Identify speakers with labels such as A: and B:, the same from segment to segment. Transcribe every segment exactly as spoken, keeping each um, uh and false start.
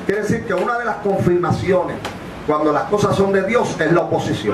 A: Quiere decir que una de las confirmaciones cuando las cosas son de Dios es la oposición.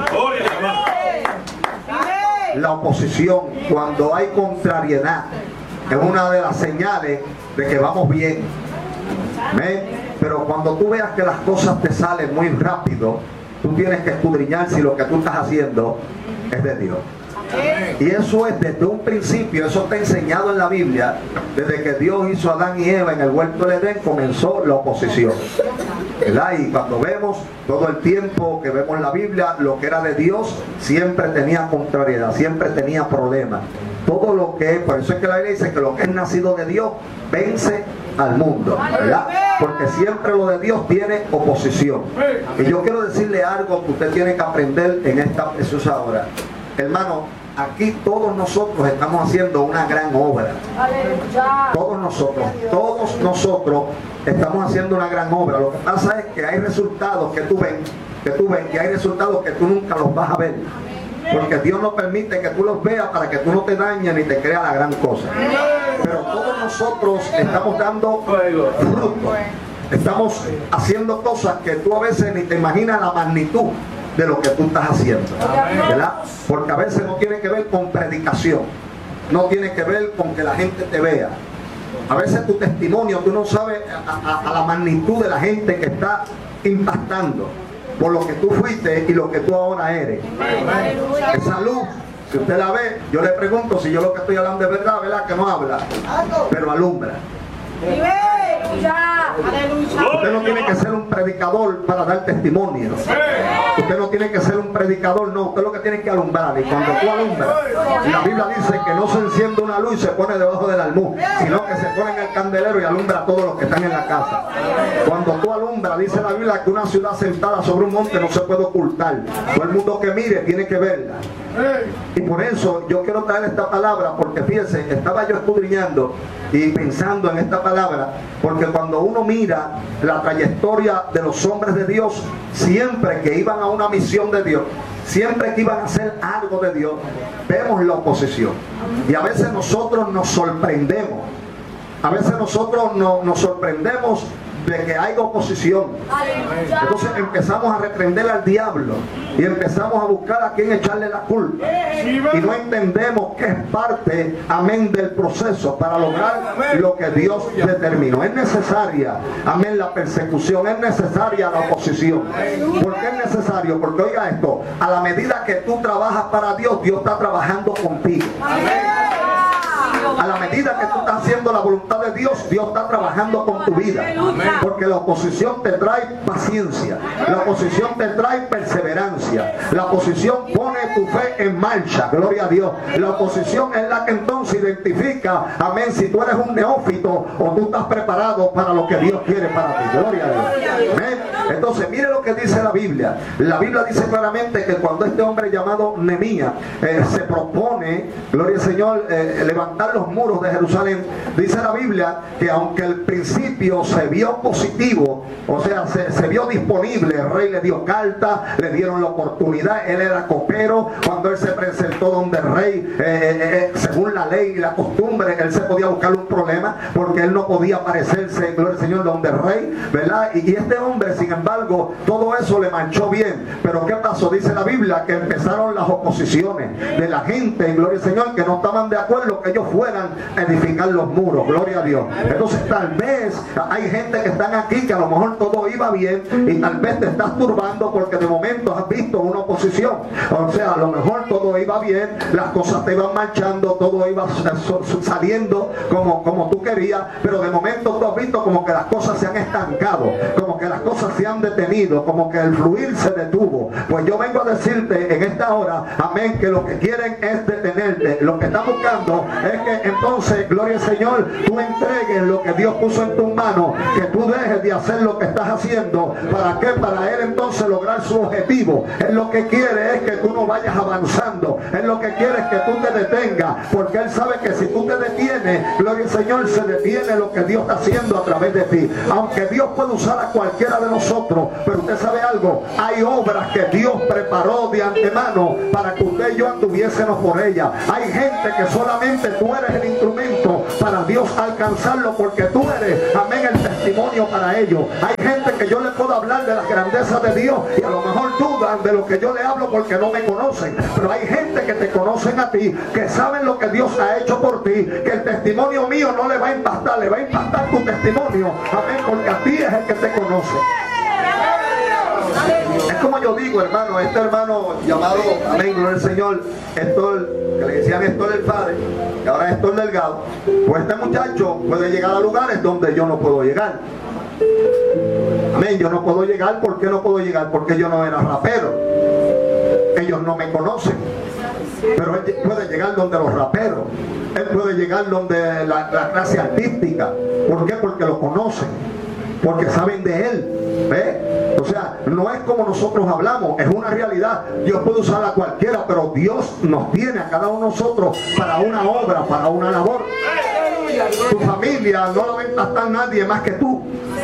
A: La oposición, cuando hay contrariedad, es una de las señales de que vamos bien. ¿Ven? Pero cuando tú veas que las cosas te salen muy rápido, tú tienes que escudriñar si lo que tú estás haciendo es de Dios. Y eso es desde un principio, eso está enseñado en la Biblia. Desde que Dios hizo a Adán y Eva en el huerto de Edén, comenzó la oposición, ¿verdad? Y cuando vemos todo el tiempo que vemos la Biblia, lo que era de Dios siempre tenía contrariedad, siempre tenía problemas. Todo lo que es, por eso es que la Biblia dice que lo que es nacido de Dios vence al mundo, ¿verdad? Porque siempre lo de Dios tiene oposición. Y yo quiero decirle algo que usted tiene que aprender en esta preciosa hora. Hermano, aquí todos nosotros estamos haciendo una gran obra. Todos nosotros, todos nosotros estamos haciendo una gran obra. Lo que pasa es que hay resultados que tú ves, que tú ves, y hay resultados que tú nunca los vas a ver. Porque Dios no permite que tú los veas para que tú no te dañes ni te creas la gran cosa. Pero todos nosotros estamos dando fruto. Estamos haciendo cosas que tú a veces ni te imaginas la magnitud de lo que tú estás haciendo, ¿verdad? Porque a veces no tiene que ver con predicación, no tiene que ver con que la gente te vea. A veces tu testimonio, tú no sabes a, a, a la magnitud de la gente que está impactando por lo que tú fuiste y lo que tú ahora eres. Esa luz, si usted la ve, yo le pregunto si yo lo que estoy hablando es verdad, ¿verdad? Que no habla, pero alumbra. Usted no tiene que ser un predicador para dar testimonio. Usted no tiene que ser un predicador, no. Usted lo que tiene que alumbrar. Y cuando tú alumbras, la Biblia dice que no se enciende una luz y se pone debajo del almud, sino que se pone en el candelero y alumbra a todos los que están en la casa. Cuando tú alumbras, dice la Biblia que una ciudad sentada sobre un monte no se puede ocultar. Todo el mundo que mire tiene que verla. Y por eso yo quiero traer esta palabra, porque fíjense, estaba yo escudriñando y pensando en esta palabra, porque cuando uno mira la trayectoria de los hombres de Dios, siempre que iban a una misión de Dios, siempre que iban a hacer algo de Dios, vemos la oposición. Y a veces nosotros nos sorprendemos, a veces nosotros no, nos sorprendemos de que hay oposición. Entonces empezamos a reprender al diablo y empezamos a buscar a quien echarle la culpa, y no entendemos que es parte, amén, del proceso para lograr lo que Dios determinó. Es necesaria, amén, la persecución, es necesaria la oposición. ¿Por qué es necesario? Porque oiga esto, a la medida que tú trabajas para Dios, Dios está trabajando contigo. A la medida que tú estás haciendo la voluntad de Dios, Dios está trabajando con tu vida. Porque la oposición te trae paciencia, la oposición te trae perseverancia, la oposición pone tu fe en marcha, gloria a Dios. La oposición es la que entonces identifica, amén, si tú eres un neófito o tú estás preparado para lo que Dios quiere para ti, gloria a Dios. ¿Amén? Entonces mire lo que dice la Biblia. La Biblia dice claramente que cuando este hombre llamado Nehemías eh, se propone, gloria al Señor, eh, levantar los muros de Jerusalén, dice la Biblia que aunque al principio se vio positivo, o sea, se, se vio disponible, el rey le dio carta, le dieron la oportunidad, él era copero, cuando él se presentó donde el rey, eh, eh, según la ley y la costumbre, él se podía buscar un problema, porque él no podía aparecerse, gloria al Señor, donde el rey, ¿verdad? Y, y este hombre, sin embargo, todo eso le manchó bien. Pero ¿qué pasó? Dice la Biblia que empezaron las oposiciones de la gente, gloria al Señor, que no estaban de acuerdo que ellos fueran a edificar los muros, gloria a Dios. Entonces tal vez hay gente que están aquí que a lo mejor todo iba bien y tal vez te estás turbando porque de momento has visto una oposición. O sea, a lo mejor todo iba bien, las cosas te iban marchando, todo iba saliendo como, como tú querías, pero de momento tú has visto como que las cosas se han estancado, como que las cosas se han detenido, como que el fluir se detuvo. Pues yo vengo a decirte en esta hora, amén, que lo que quieren es detenerte. Lo que están buscando es que entonces, gloria al Señor, tú entregues lo que Dios puso en tus manos, que tú dejes de hacer lo que estás haciendo. ¿Para qué? Para Él entonces lograr su objetivo. Él lo que quiere es que tú no vayas avanzando. Él lo que quiere es que tú te detengas, porque Él sabe que si tú te detienes, gloria al Señor, se detiene lo que Dios está haciendo a través de ti. Aunque Dios puede usar a cualquiera de nosotros, pero usted sabe algo, hay obras que Dios preparó de antemano para que usted y yo anduviésemos por ella. Hay gente que solamente tú eres el instrumento para Dios alcanzarlo, porque tú eres, amén, el testimonio para ellos. Hay gente que yo le puedo hablar de las grandezas de Dios y a lo mejor dudan de lo que yo le hablo porque no me conocen, pero hay gente que te conocen a ti, que saben lo que Dios ha hecho por ti, que el testimonio mío no le va a impactar, le va a impactar tu testimonio, amén, porque a ti es el que te conoce. Es como yo digo, hermano, este hermano llamado, amén, gloria al Señor, Héctor, que le decían Héctor el padre, y ahora es Héctor Delgado. Pues este muchacho puede llegar a lugares donde yo no puedo llegar. Amén, yo no puedo llegar. ¿Por qué no puedo llegar? Porque yo no era rapero. Ellos no me conocen. Pero él puede llegar donde los raperos. Él puede llegar donde la, la clase artística. ¿Por qué? Porque lo conocen. Porque saben de él. ¿Ve? O sea, no es como nosotros hablamos, es una realidad. Dios puede usar a cualquiera, pero Dios nos tiene a cada uno de nosotros para una obra, para una labor. Tu familia no la va a impactar nadie más que tú.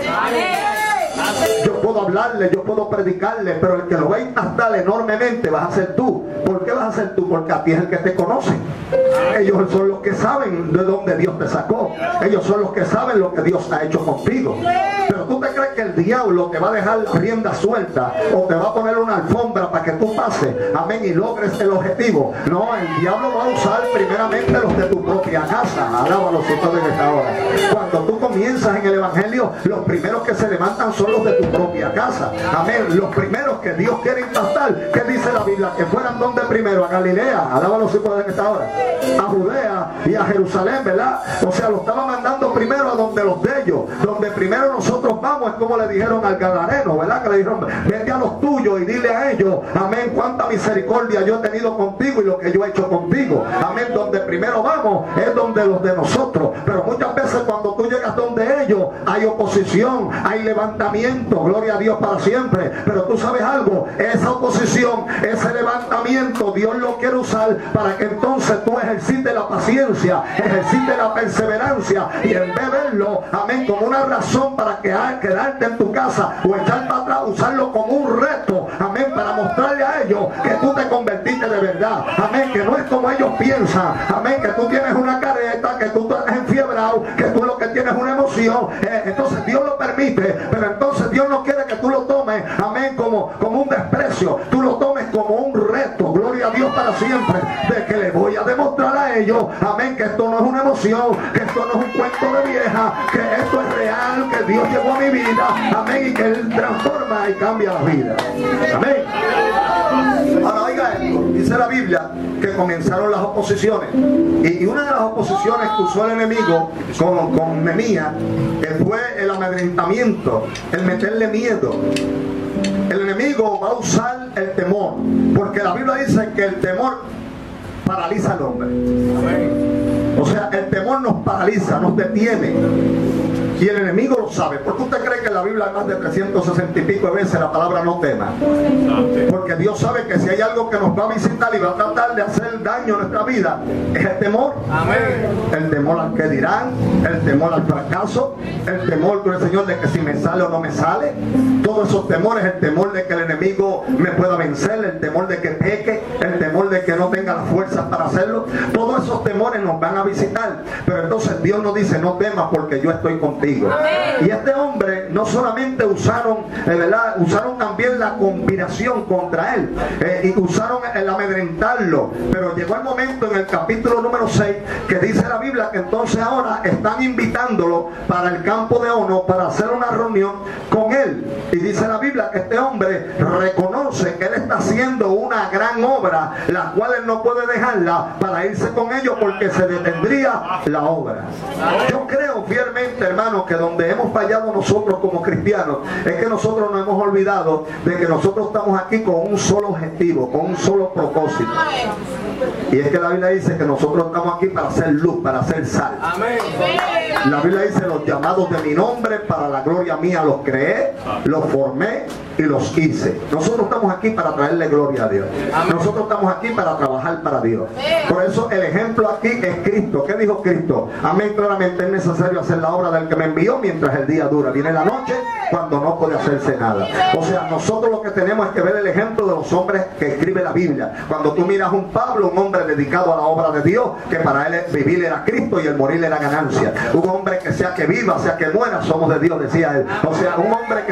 A: Yo puedo hablarle, yo puedo predicarle, pero el que lo va a impactar enormemente vas a ser tú. ¿Por qué vas a ser tú? Porque a ti es el que te conoce. Ellos son los que saben de dónde Dios te sacó. Ellos son los que saben lo que Dios ha hecho contigo. Pero tú te crees que el diablo te va a dejar la rienda suelta o te va a poner una alfombra para que tú pases, amén, y logres el objetivo. No, el diablo va a usar primeramente los de tu propia casa. Alábalo si tú en esta hora. Cuando tú comienzas en el evangelio, los primeros que se levantan son los de tu propia casa. Amén. Los primeros que Dios quiere impactar. ¿Qué dice la Biblia? Que fueran donde primero, a Galilea. Alábalo si pueden en esta hora. A Judea y a Jerusalén, ¿verdad? O sea, lo estaba mandando primero a donde los de ellos. Donde primero nosotros vamos, es como le dijeron al gadareno, ¿verdad? Que le dijeron, vete a los tuyos y dile a ellos, amén, cuánta misericordia yo he tenido contigo y lo que yo he hecho contigo. Amén. Donde primero vamos es donde los de nosotros. Pero muchas veces cuando tú llegas donde ellos, hay oposición, hay levantamiento, gloria a Dios para siempre. Pero tú sabes algo, esa oposición, ese levantamiento, Dios lo quiere usar para que entonces tú ejercites la paciencia, ejercites la perseverancia, y en vez de verlo, amén, como una razón para que, quedarte en tu casa o echar para atrás, usarlo como un reto, amén, para mostrarle a ellos que tú te convertiste de verdad, amén, que no es como ellos piensan, amén, que tú tienes una careta, que tú estás enfiebrado, que tú lo que tienes es una emoción. eh, entonces Dios lo permite, pero entonces Dios no quiere que tú lo tomes, amén, como, como un desprecio, tú lo tomes como un reto, gloria a Dios para siempre, de que le voy a demostrar a ellos, amén, que esto no es una emoción, que esto no es un cuento de vieja, que esto es real, que Dios llegó a mi vida, amén, y que Él transforma y cambia la vida, amén. Ahora oiga esto, dice la Biblia que comenzaron las oposiciones, y, y una de las oposiciones que usó el enemigo con, con Nehemías, que fue el amedrentamiento, el meterle miedo. El enemigo va a usar el temor, porque la Biblia dice que el temor paraliza al hombre. Amén. O sea, el temor nos paraliza, nos detiene. Y el enemigo lo sabe. ¿Por qué usted cree que en la Biblia hay más de trescientas sesenta y pico de veces la palabra no tema? Porque Dios sabe que si hay algo que nos va a visitar y va a tratar de hacer daño a nuestra vida, es el temor. Amén. El temor al que dirán, el temor al fracaso, el temor con el Señor de que si me sale o no me sale. Todos esos temores, el temor de que el enemigo me pueda vencer, el temor de que peque, el temor de que no tenga las fuerzas para hacerlo. Todos esos temores nos van a visitar. Pero entonces Dios nos dice, no temas porque yo estoy contigo. Amén. Y este hombre no solamente usaron, eh, ¿verdad? Usaron también la conspiración contra él, eh, y usaron el amedrentarlo, pero llegó el momento en el capítulo número seis que dice la Biblia que entonces ahora están invitándolo para el campo de Ono para hacer una reunión con él, y dice la Biblia que este hombre reconoce que él está haciendo una gran obra, la cual él no puede dejarla para irse con ellos porque se detendría la obra. Yo creo fielmente, hermano, que donde hemos fallado nosotros como cristianos es que nosotros nos hemos olvidado de que nosotros estamos aquí con un solo objetivo, con un solo propósito, y es que la Biblia dice que nosotros estamos aquí para hacer luz, para hacer sal. Amén. La Biblia dice, los llamados de mi nombre para la gloria mía los creé, los formé y los hice. Nosotros estamos aquí para traerle gloria a Dios. Amén. Nosotros estamos aquí para trabajar para Dios. Por eso el ejemplo aquí es Cristo. ¿Qué dijo Cristo? Amén, claramente es necesario hacer la obra del que me envió mientras el día dura. Viene la noche cuando no puede hacerse nada. O sea, nosotros lo que tenemos es que ver el ejemplo de los hombres que escribe la Biblia. Cuando tú miras a un Pablo, un hombre dedicado a la obra de Dios, que para él vivir era Cristo y el morir era ganancia. Un hombre que sea que viva, sea que muera, somos de Dios, decía él. O sea, un hombre que